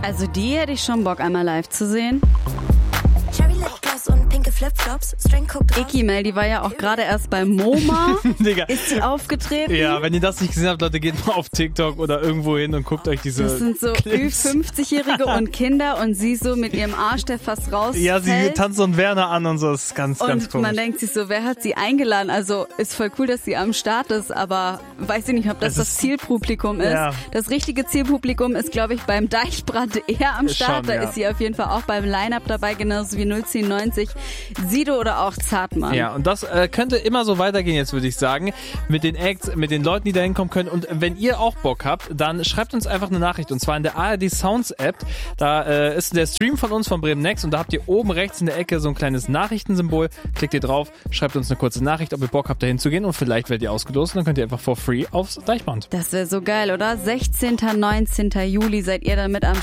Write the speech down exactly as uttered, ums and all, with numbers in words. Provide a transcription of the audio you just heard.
Also die hätte ich schon Bock, einmal live zu sehen. Cherry Lip Gloss und pinke Flipflops. String guckt raus. Ikimel, die war ja auch gerade erst bei MoMA. Digga. Ist sie aufgetreten? Ja, wenn ihr das nicht gesehen habt, Leute, geht mal auf TikTok oder irgendwo hin und guckt euch diese Das sind so Ü-fünfzigjährige und Kinder und sie so mit ihrem Arsch, der fast rausfällt. Ja, sie tanzt so einen Werner an und so, das ist ganz, und ganz komisch. man denkt sich so, wer hat sie eingeladen? Also ist voll cool, dass sie am Start ist, aber weiß ich nicht, ob das Es das ist- Zielpublikum ist. Ja. Das richtige Zielpublikum ist, glaube ich, beim Deichbrand eher am Start. Schon, da ja. ist sie auf jeden Fall auch beim Line-Up dabei, genauso wie null zehn neunzig, Sido oder auch Zartmann. Ja, und das äh, könnte immer so weitergehen jetzt, würde ich sagen, mit den Acts, mit den Leuten, die da hinkommen können. Und wenn ihr auch Bock habt, dann schreibt uns einfach eine Nachricht. Und zwar in der A R D Sounds App. Da äh, ist der Stream von uns von Bremen Next und da habt ihr oben rechts in der Ecke so ein kleines Nachrichtensymbol. Klickt ihr drauf, schreibt uns eine kurze Nachricht, ob ihr Bock habt, da hinzugehen. Und vielleicht werdet ihr ausgelost und dann könnt ihr einfach for free aufs Deichbrand. Das wäre so geil, oder? sechzehnten, neunzehnten Juli seid ihr dann mit am